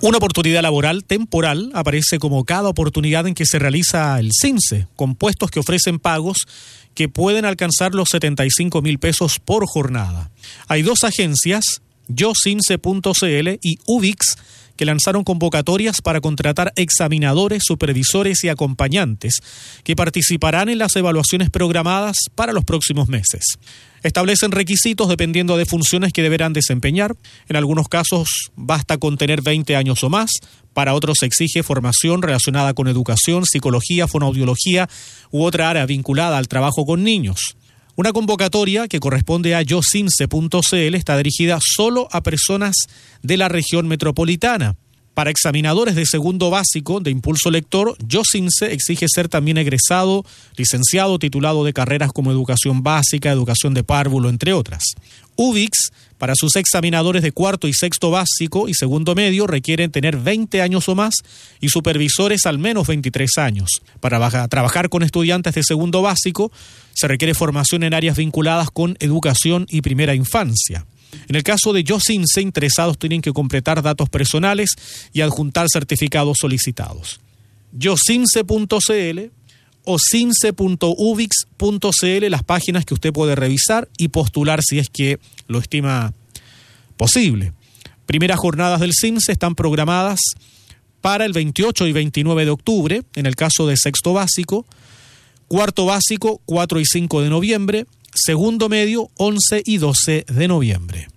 Una oportunidad laboral temporal aparece como cada oportunidad en que se realiza el CINSE, con puestos que ofrecen pagos que pueden alcanzar los 75.000 pesos por jornada. Hay dos agencias, YoCinse.cl y UBIX, que lanzaron convocatorias para contratar examinadores, supervisores y acompañantes que participarán en las evaluaciones programadas para los próximos meses. Establecen requisitos dependiendo de funciones que deberán desempeñar. En algunos casos basta con tener 20 años o más. Para otros se exige formación relacionada con educación, psicología, fonoaudiología u otra área vinculada al trabajo con niños. Una convocatoria que corresponde a YoCinse.cl está dirigida solo a personas de la región metropolitana. Para examinadores de segundo básico de impulso lector, YoCinse exige ser también egresado, licenciado, titulado de carreras como educación básica, educación de párvulo, entre otras. UBIX, para sus examinadores de cuarto y sexto básico y segundo medio, requieren tener 20 años o más y supervisores al menos 23 años. Para trabajar con estudiantes de segundo básico, se requiere formación en áreas vinculadas con educación y primera infancia. En el caso de YoCinse, interesados tienen que completar datos personales y adjuntar certificados solicitados. YoCinse.cl o cinse.ubix.cl, las páginas que usted puede revisar y postular si es que lo estima posible. Primeras jornadas del CINSE están programadas para el 28 y 29 de octubre, en el caso de sexto básico, cuarto básico 4 y 5 de noviembre, segundo medio 11 y 12 de noviembre.